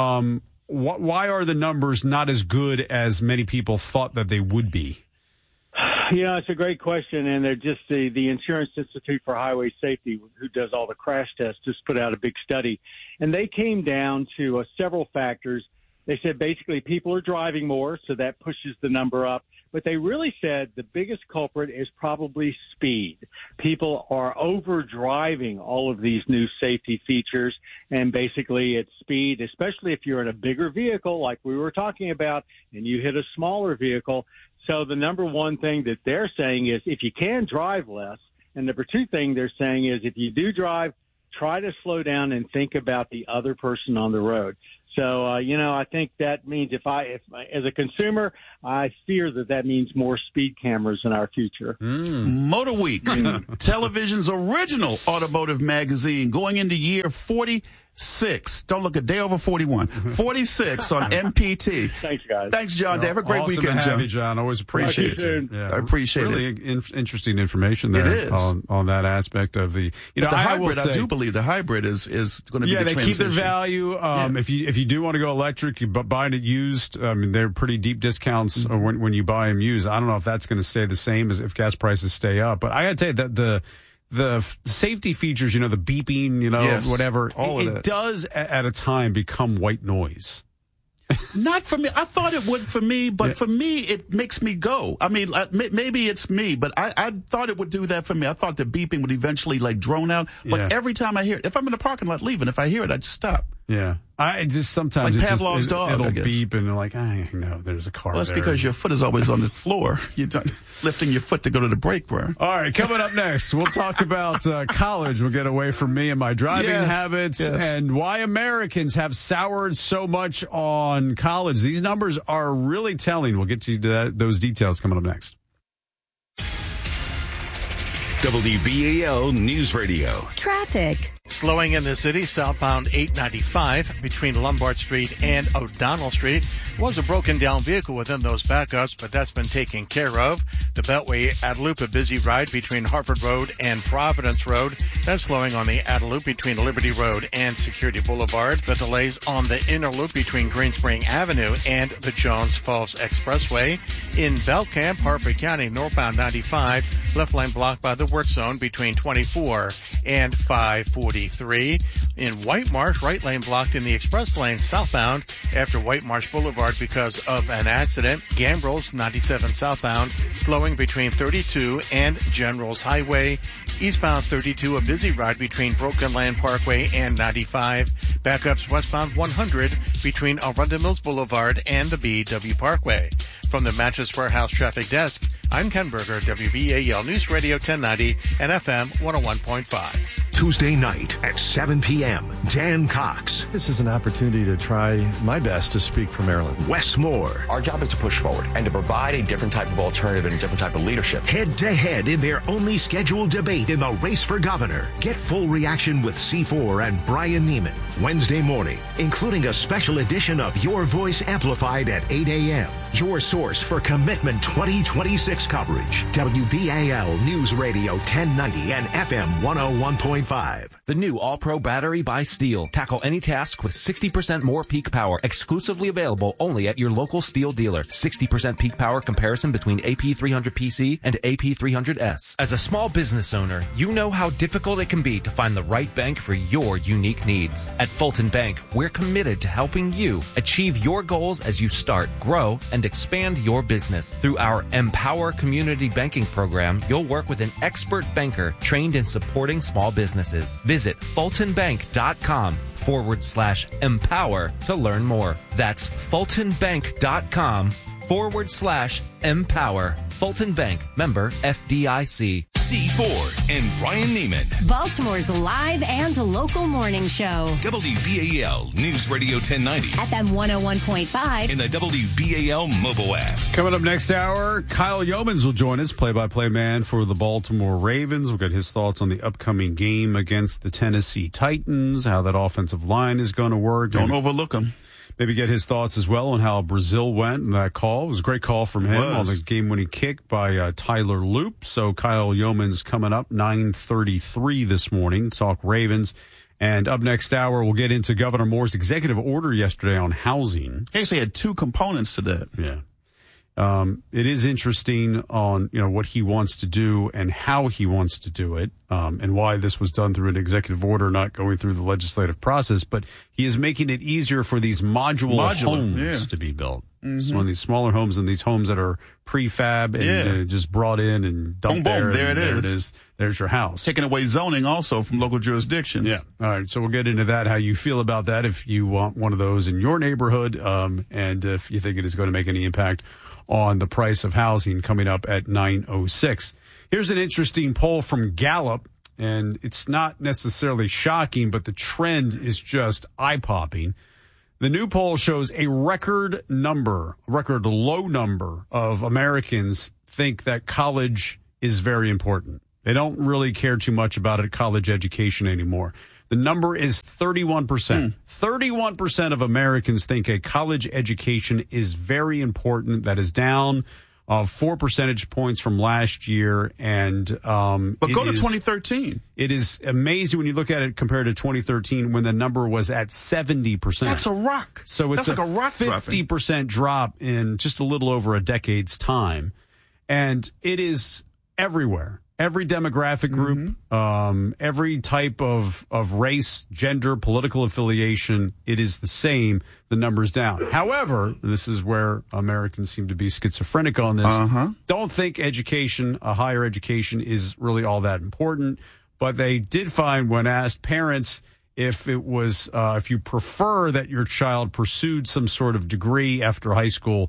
Why are the numbers not as good as many people thought that they would be? It's a great question, and they're just the Insurance Institute for Highway Safety, who does all the crash tests, just put out a big study, and they came down to several factors. They said basically people are driving more, so that pushes the number up. But they really said the biggest culprit is probably speed. People are over driving all of these new safety features, and basically it's speed, especially if you're in a bigger vehicle like we were talking about and you hit a smaller vehicle. So the number one thing that they're saying is if you can drive less, and number two thing they're saying is if you do drive, try to slow down and think about the other person on the road. So, I think that means if as a consumer, I fear that means more speed cameras in our future. Motor Week, television's original automotive magazine, going into year 46. Don't look a day over 41. 46 on MPT. Thanks, guys. Thanks, John. Have a great awesome weekend, to have you, John. Always appreciate it. Yeah, I appreciate really it. Really interesting information there. It is. On that aspect of the, the hybrid. I do believe the hybrid is going to be the transition. They keep their value. If you do want to go electric, you buy it used. I mean, they're pretty deep discounts when you buy them used. I don't know if that's going to stay the same as if gas prices stay up. But I got to tell you that the safety features, the beeping, whatever, it does at a time become white noise. Not for me. I thought it would for me, but for me, it makes me go. I mean, maybe it's me, but I thought it would do that for me. I thought the beeping would eventually drone out. But every time I hear it, if I'm in the parking lot leaving, if I hear it, I'd stop. Yeah. I just sometimes Pavlov's dog, it'll beep and I know there's a car Well, that's there. because your foot is always on the floor. You're lifting your foot to go to the brake, bro. All right, coming up next, we'll talk about college. We'll get away from me and my driving habits and why Americans have soured so much on college. These numbers are really telling. We'll get to those details coming up next. WBAL News Radio. Traffic. Slowing in the city, southbound 895 between Lombard Street and O'Donnell Street. Was a broken down vehicle within those backups, but that's been taken care of. The Beltway Adelup, a busy ride between Harvard Road and Providence Road. That's slowing on the Adelup between Liberty Road and Security Boulevard. The delays on the inner loop between Green Spring Avenue and the Jones Falls Expressway. In Belcamp, Harford County, northbound 95, left lane blocked by the work zone between 24 and 543. In White Marsh, right lane blocked in the express lane southbound after White Marsh Boulevard because of an accident. Gambrills 97 southbound, slowing between 32 and Generals Highway. Eastbound 32, a busy ride between Broken Land Parkway and 95. Backups westbound 100 between Arundel Mills Boulevard and the BW Parkway. From the Mattress Warehouse Traffic Desk, I'm Ken Berger, WBAL News Radio 1090 and FM 101.5. Tuesday night at 7 p.m., Dan Cox. This is an opportunity to try my best to speak for Maryland. Wes Moore. Our job is to push forward and to provide a different type of alternative and a different type of leadership. Head to head in their only scheduled debate in the race for governor. Get full reaction with C4 and Brian Neiman Wednesday morning, including a special edition of Your Voice Amplified at 8 a.m. Your source for Commitment 2026 coverage. WBAL News Radio 1090 and FM 101.5. The new All-Pro battery by Steel. Tackle any task with 60% more peak power. Exclusively available only at your local Steel dealer. 60% peak power comparison between AP300PC and AP300S. As a small business owner, you know how difficult it can be to find the right bank for your unique needs. At Fulton Bank, we're committed to helping you achieve your goals as you start, grow, and expand your business. Through our Empower Community Banking program, you'll work with an expert banker trained in supporting small businesses. Visit fultonbank.com/empower to learn more. That's fultonbank.com/empower. Fulton Bank, member FDIC. C4 and Brian Neiman. Baltimore's live and local morning show. WBAL News Radio 1090. FM 101.5. In the WBAL mobile app. Coming up next hour, Kyle Yeomans will join us, play-by-play man for the Baltimore Ravens. We'll get his thoughts on the upcoming game against the Tennessee Titans, how that offensive line is going to work. Don't overlook them. maybe get his thoughts as well on how Brazil went in that call. It was a great call from him on the game-winning kick by Tyler Loop. So Kyle Yeoman's coming up 9:33 this morning. Talk Ravens. And up next hour, we'll get into Governor Moore's executive order yesterday on housing. He actually had two components to that. Yeah. It is interesting on, what he wants to do and how he wants to do it, and why this was done through an executive order, not going through the legislative process. But he is making it easier for these modular homes to be built. Mm-hmm. So one of these smaller homes and these homes that are prefab and just brought in and dumped there. There it is. There's your house. Taking away zoning also from local jurisdictions. Yeah. All right. So we'll get into that, how you feel about that, if you want one of those in your neighborhood, and if you think it is going to make any impact on the price of housing, coming up at 9:06. Here's an interesting poll from Gallup, and it's not necessarily shocking, but the trend is just eye-popping. The new poll shows a record low number of Americans think that college is very important. They don't really care too much about a college education anymore. The number is 31%. 31% of Americans think a college education is very important. That is down 4 percentage points from last year. And but go to 2013. It is amazing when you look at it compared to 2013 when the number was at 70%. That's a rock. So it's like a rock 50% drop in just a little over a decade's time. And it is everywhere. Every demographic group, every type of race, gender, political affiliation, it is the same. The number's down. However, this is where Americans seem to be schizophrenic on this. Don't think education, a higher education, is really all that important. But they did find, when asked parents if it was, if you prefer that your child pursued some sort of degree after high school,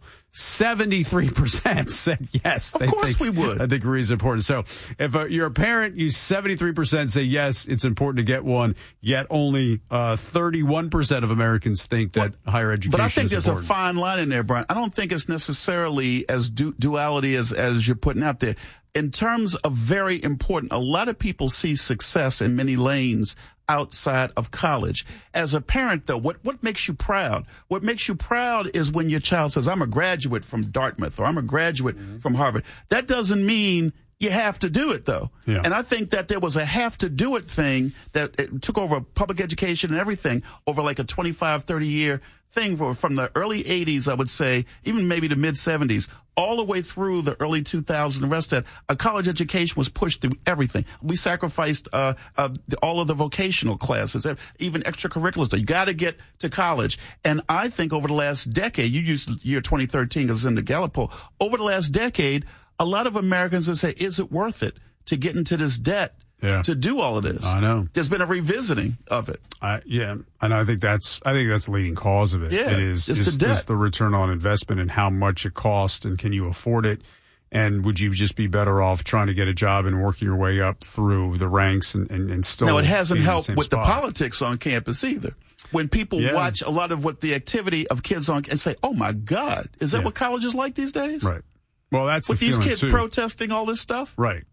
73% said yes. Of course we would. A degree is important. So if you're a parent, you 73% say yes, it's important to get one, yet only 31% of Americans think that higher education is important. But I think there's a fine line in there, Brian. I don't think it's necessarily as duality as you're putting out there. In terms of very important, a lot of people see success in many lanes outside of college. As a parent, though, what makes you proud? What makes you proud is when your child says, I'm a graduate from Dartmouth, or I'm a graduate from Harvard. That doesn't mean you have to do it, though. Yeah. And I think that there was a have to do it thing that it took over public education and everything over like a 25, 30-year thing from the early 80s, I would say, even maybe the mid-70s, all the way through the early 2000s and the rest of that. A college education was pushed through everything. We sacrificed all of the vocational classes, even extracurriculars. You got to get to college. And I think over the last decade, you used year 2013 because it's in the Gallup poll, over the last decade, a lot of Americans would say, is it worth it to get into this debt? Yeah. To do all of this. I know. There's been a revisiting of it. And I think that's the leading cause of it. Yeah, it is the return on investment and how much it costs, and can you afford it? And would you just be better off trying to get a job and working your way up through the ranks and still? No, it hasn't helped with the politics on campus either. When people watch a lot of what the activity of kids on and say, "Oh my God, is that what college is like these days?" Right. Well, that's with these kids protesting all this stuff. Right.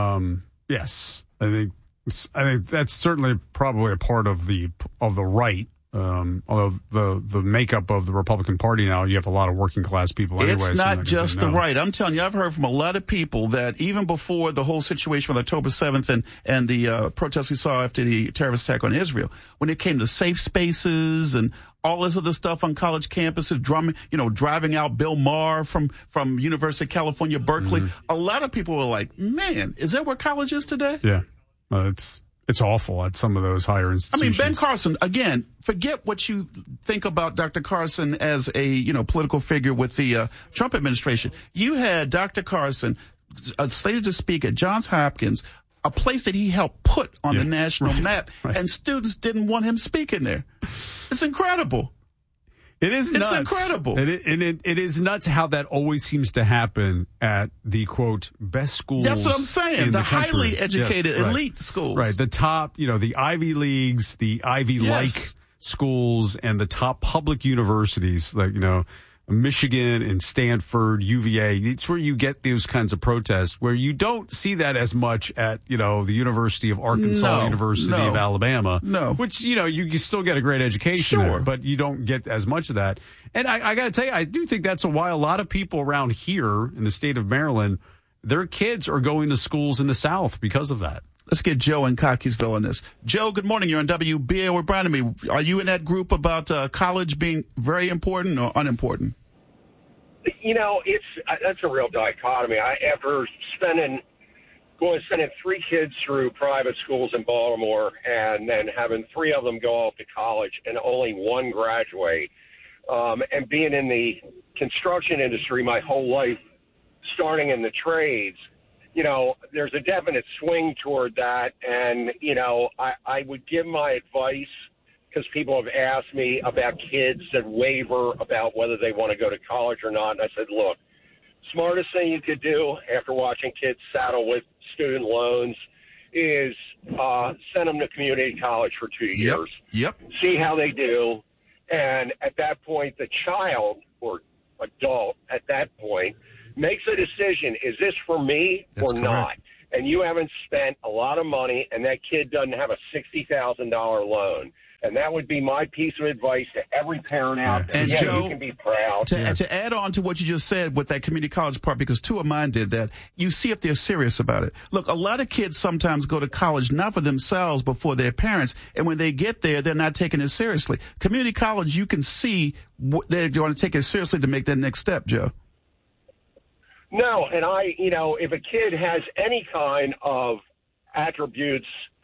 Yes. I think that's certainly probably a part of the right. Although the makeup of the Republican Party now, you have a lot of working class people anyway. It's not just the right. I'm telling you, I've heard from a lot of people that even before the whole situation with October 7th and the protests we saw after the terrorist attack on Israel, when it came to safe spaces and all this other stuff on college campuses, driving out Bill Maher from University of California, Berkeley, a lot of people were like, man, is that where college is today? Yeah. It's awful at some of those higher institutions. I mean, Ben Carson, again, forget what you think about Dr. Carson as a, political figure with the Trump administration. You had Dr. Carson slated to speak at Johns Hopkins, a place that he helped put on the national map, and students didn't want him speaking there. It's incredible. It is nuts. It's incredible. It is nuts how that always seems to happen at the, quote, best schools. That's what I'm saying. The highly educated elite schools. Right. The top, the Ivy Leagues, the Ivy-like schools, and the top public universities, like, Michigan and Stanford, UVA. It's where you get those kinds of protests where you don't see that as much at, the University of Arkansas, University of Alabama. No. Which, you still get a great education Sure. there, but you don't get as much of that. And I got to tell you, I do think that's why a lot of people around here in the state of Maryland, their kids are going to schools in the South because of that. Let's get Joe in Cockeysville on this. Joe, good morning. You're on WBAL with Brian and me. Are you in that group about college being very important or unimportant? That's a real dichotomy. After spending 3 kids through private schools in Baltimore and then having 3 of them go off to college and only 1 graduate, and being in the construction industry my whole life, starting in the trades, there's a definite swing toward that. And, I would give my advice because people have asked me about kids that waver about whether they want to go to college or not. And I said, look, smartest thing you could do after watching kids saddle with student loans is send them to community college for 2 years. Yep. See how they do. And at that point, the child or adult at that point makes a decision, is this for me or not? And you haven't spent a lot of money, and that kid doesn't have a $60,000 loan. And that would be my piece of advice to every parent out there. And Joe, you can be proud. To add on to what you just said with that community college part, because 2 of mine did that, you see if they're serious about it. Look, a lot of kids sometimes go to college not for themselves but for their parents, and when they get there, they're not taking it seriously. Community college, you can see they're going to take it seriously to make that next step, Joe. No, and if a kid has any kind of attributes,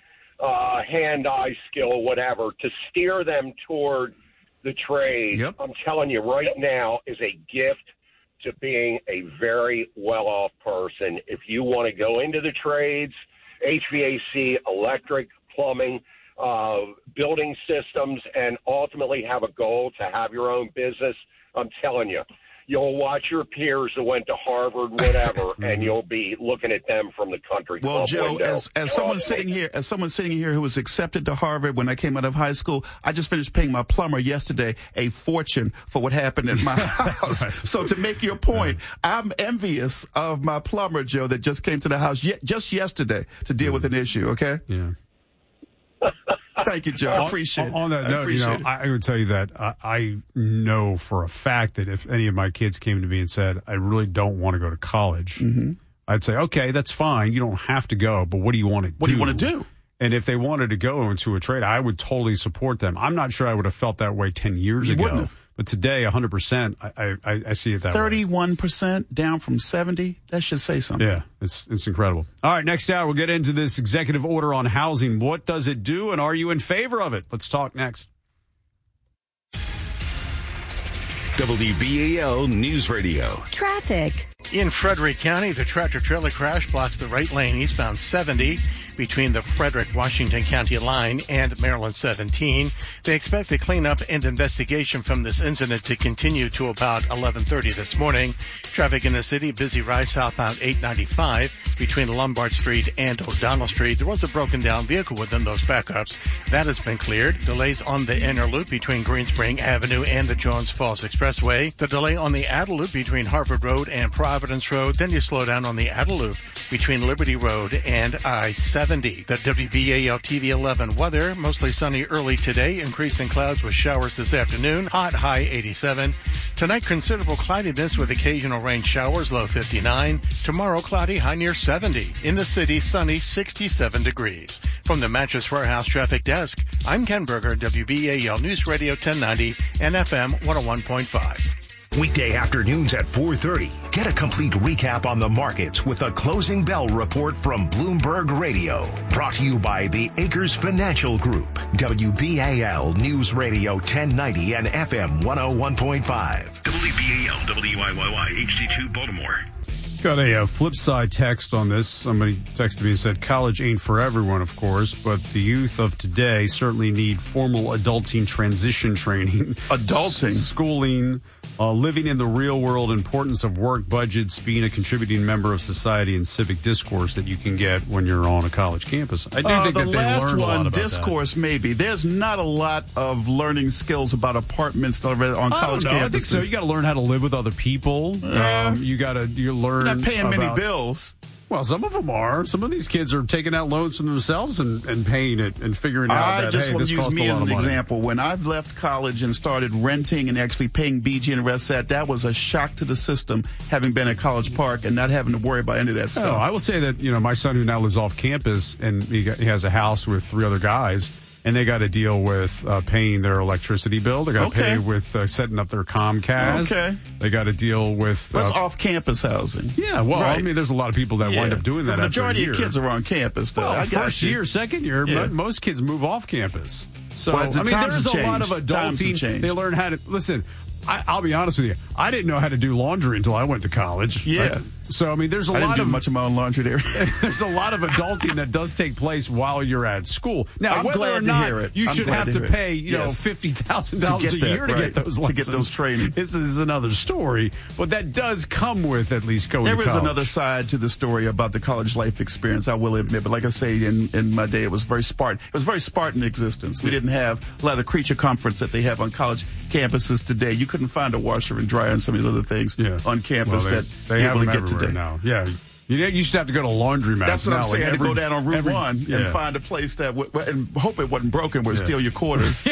hand-eye skill, whatever, to steer them toward the trade, I'm telling you right now, is a gift to being a very well-off person. If you want to go into the trades, HVAC, electric, plumbing, building systems, and ultimately have a goal to have your own business, I'm telling you, you'll watch your peers that went to Harvard, whatever, and you'll be looking at them from the country club Well, Joe, window. as someone sitting here who was accepted to Harvard when I came out of high school, I just finished paying my plumber yesterday a fortune for what happened in my house. Right. So to make your point, I'm envious of my plumber, Joe, that just came to the house just yesterday to deal with an issue. Okay. Yeah. Thank you, Joe. I appreciate it. On that note, I would tell you that I know for a fact that if any of my kids came to me and said, I really don't want to go to college, I'd say, okay, that's fine. You don't have to go, but what do you want to do? What do you want to do? And if they wanted to go into a trade, I would totally support them. I'm not sure I would have felt that way 10 years ago. But today, 100%, I see it that 31% down from 70. That should say something. Yeah, it's incredible. All right, next hour, we'll get into this executive order on housing. What does it do, and are you in favor of it? Let's talk next. WBAL News Radio. Traffic. In Frederick County, the tractor-trailer crash blocks the right lane eastbound 70 between the Frederick-Washington County line and Maryland 17. They expect the cleanup and investigation from this incident to continue to about 11:30 this morning. Traffic in the city, busy ride southbound 895 between Lombard Street and O'Donnell Street. There was a broken down vehicle within those backups. That has been cleared. Delays on the inner loop between Greenspring Avenue and the Jones Falls Expressway. The delay on the outer loop between Harvard Road and Providence Road. Then you slow down on the outer loop between Liberty Road and I-70. The WBAL TV 11 weather, mostly sunny early today, increasing clouds with showers this afternoon, hot high 87. Tonight, considerable cloudiness with occasional rain showers, low 59. Tomorrow, cloudy, high near 70. In the city, sunny, 67 degrees. From the Mattress Warehouse Traffic Desk, I'm Ken Berger, WBAL News Radio 1090 and FM 101.5. Weekday afternoons at 4:30. Get a complete recap on the markets with a closing bell report from Bloomberg Radio. Brought to you by the Acres Financial Group. WBAL News Radio 1090 and FM 101.5. WBAL WIYY HD2 Baltimore. Got a flip side text on this. Somebody texted me and said, college ain't for everyone, of course, but the youth of today certainly need formal adulting transition training. Adulting? Schooling, living in the real world, importance of work, budgets, being a contributing member of society, and civic discourse that you can get when you're on a college campus. I do think that they learn a lot about discourse, maybe. There's not a lot of learning skills about apartments on college campuses. I think so. You got to learn how to live with other people. You learn. You're not paying many bills. Well, some of them are. Some of these kids are taking out loans for themselves and paying it and figuring out that, this costs a lot of money. I just want to use me as an example. When I've left college and started renting and actually paying BG and the rest of that was a shock to the system, having been at College Park and not having to worry about any of that stuff. I will say that, my son who now lives off campus and he has a house with 3 other guys, and they got to deal with paying their electricity bill. They got to pay with setting up their Comcast. Okay. They got to deal with... That's off-campus housing. Yeah, well, right. I mean, there's a lot of people that wind up doing that. The majority of kids are on campus, though. Well, first year, second year, most kids move off campus. So, there's a lot of adulting. They learn how to... Listen, I'll be honest with you. I didn't know how to do laundry until I went to college. Yeah. Right? So, I mean, there's a lot of... I didn't do much of my own laundry there. There's a lot of adulting that does take place while you're at school. Now, I'm whether glad or to not hear it. you should have to pay, $50,000 a year to get those lessons. To get those training. This is another story, but that does come with at least going to college. There is another side to the story about the college life experience, I will admit. But like I say, in my day, it was very Spartan. It was very Spartan existence. We didn't have a lot of creature comforts that they have on college campuses today. You couldn't find a washer and dryer and some of these other things on campus that they have them get everywhere today. Now. Yeah. You used to have to go to laundromats. That's what I'm saying. I had to go down on Route 1 and find a place that and hope it wasn't broken would steal your quarters.